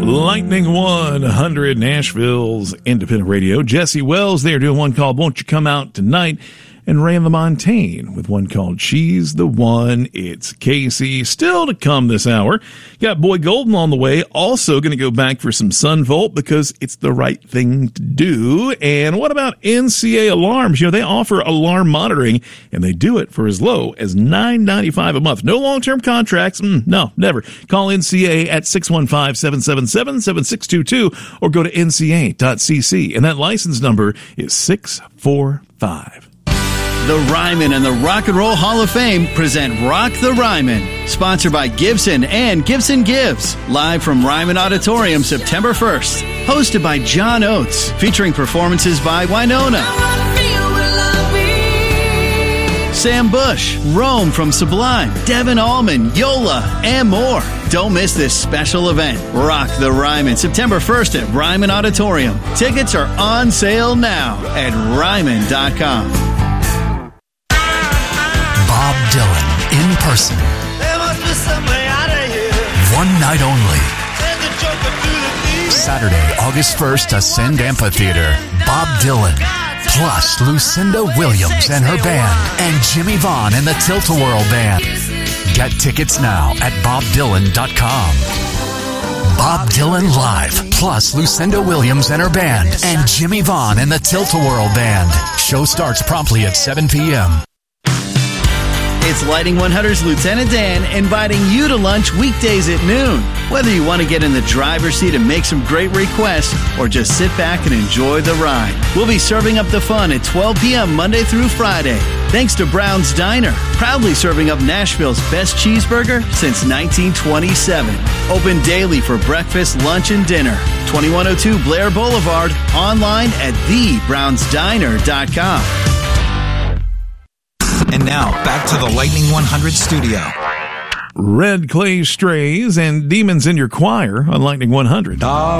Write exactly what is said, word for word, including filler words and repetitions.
Lightning one hundred, Nashville's independent radio. Jesse Wells there doing one called Won't You Come Out Tonight? And Ray LaMontagne with one called She's the One. It's Casey. Still to come this hour. Got Boy Golden on the way. Also going to go back for some SunVolt because it's the right thing to do. And what about N C A Alarms? You know, they offer alarm monitoring, and they do it for as low as nine ninety-five a month. No long-term contracts. Mm, no, never. Call N C A at six one five, seven seven seven, seven six two two or go to N C A dot C C. And that license number is six four five. The Ryman and the Rock and Roll Hall of Fame present Rock the Ryman, sponsored by Gibson and Gibson Gives, live from Ryman Auditorium September first, hosted by John Oates, featuring performances by Winona, Sam Bush, Rome from Sublime, Devin Allman, Yola, and more. Don't miss this special event. Rock the Ryman, September first at Ryman Auditorium. Tickets are on sale now at ryman dot com. Bob Dylan in person. There must be some way out of here. One night only. Send the joker to the thief. Saturday, August first, Ascend Amphitheater. Bob Dylan, plus Lucinda Williams and her band, and Jimmy Vaughn and the Tilt-A-Whirl Band. Get tickets now at bob dylan dot com. Bob Dylan Live, plus Lucinda Williams and her band, and Jimmy Vaughn and the Tilt-A-Whirl Band. Show starts promptly at seven p.m. It's Lightning one hundred's Lieutenant Dan inviting you to lunch weekdays at noon. Whether you want to get in the driver's seat and make some great requests or just sit back and enjoy the ride, we'll be serving up the fun at twelve p.m. Monday through Friday. Thanks to Brown's Diner, proudly serving up Nashville's best cheeseburger since nineteen twenty-seven. Open daily for breakfast, lunch, and dinner. twenty-one oh two Blair Boulevard, online at the browns diner dot com. And now, back to the Lightning one hundred studio. Red Clay Strays and Demons in Your Choir on Lightning one hundred.